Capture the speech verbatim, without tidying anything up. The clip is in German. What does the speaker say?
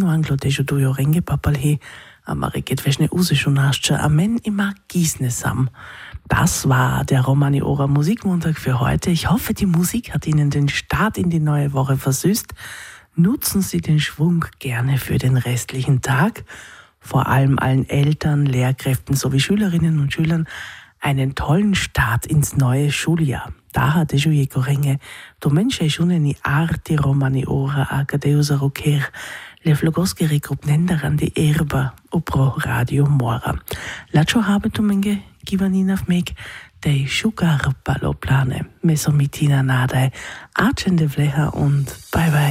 no anglo dežo dujo renge papalhe, Ameriket veschne usischonasche Amen immer Gießne sam. Das war der Romani Ora Musikmontag für heute. Ich hoffe, die Musik hat Ihnen den Start in die neue Woche versüßt. Nutzen Sie den Schwung gerne für den restlichen Tag. Vor allem allen Eltern, Lehrkräften sowie Schülerinnen und Schülern einen tollen Start ins neue Schuljahr. Daha dežo je korenge, to menše šuneni arti Romani Ora akadeusa roker, le flogoske rekrupnendaran di erba upro Radio Mora. Lačo habe to menge givanina vmek, dei šukar paloplane, mesomitina nadai, arčende vleha und bye bye.